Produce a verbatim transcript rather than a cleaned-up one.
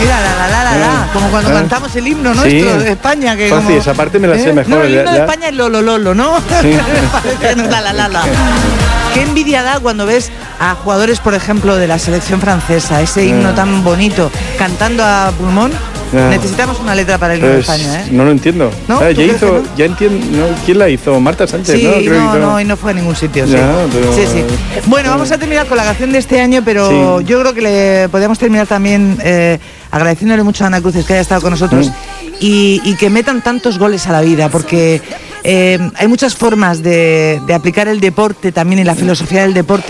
mira, la la la la la, como cuando Ah. cantamos el himno nuestro Sí. de España. Que Fácil, como, esa parte me la sé ¿eh? mejor. No, el himno ya- de ya. España es Lolo Lolo, ¿no? Sí. Parece que no es la la la la. Qué envidia da cuando ves a jugadores, por ejemplo, de la selección francesa, ese himno Ah. tan bonito, cantando a pulmón. Ah. Necesitamos una letra para el himno de Pues, España, ¿eh? no lo entiendo. ¿No? Ah, ¿Tú ya crees hizo, que no? ya entiendo, ¿no? ¿Quién la hizo? Marta Sánchez, Sí, ¿no? Creo que no, hizo- no, y no fue a ningún sitio. Sí. Ya, pero- sí, sí. Bueno, vamos a terminar con la canción de este año, pero Sí. yo creo que le podemos terminar también eh, agradeciéndole mucho a Ana Cruces que haya estado con nosotros Mm. y, y que metan tantos goles a la vida, porque eh, hay muchas formas de, de aplicar el deporte también y la filosofía del deporte